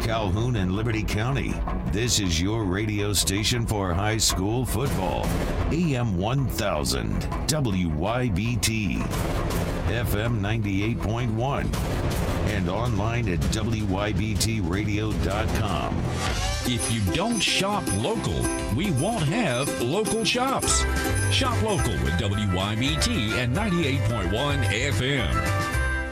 Calhoun and Liberty County. This is your radio station for high school football. AM 1000, WYBT, FM 98.1, and online at WYBTradio.com. If you don't shop local, we won't have local shops. Shop local with WYBT and 98.1 FM.